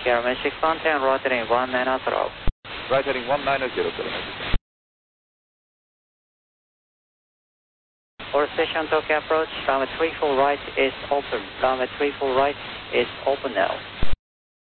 Airman 610, right heading 190. Right heading 190, Message. For station Tokyo approach, runway 34 right is open. Runway 34 right is open now.